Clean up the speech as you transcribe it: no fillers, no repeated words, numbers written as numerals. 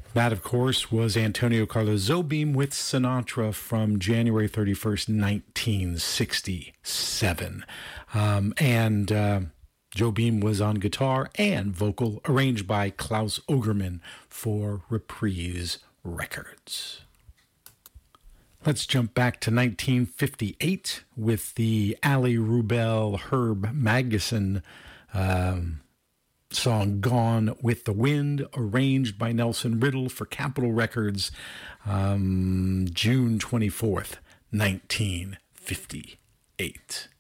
That, of course, was Antonio Carlos Jobim with Sinatra from January 31st, 1967. Jobim was on guitar and vocal, arranged by Klaus Ogerman for Reprise Records. Let's jump back to 1958 with the Ali Rubel Herb Magnuson song Gone with the Wind, arranged by Nelson Riddle for Capitol Records, June 24th, 1958.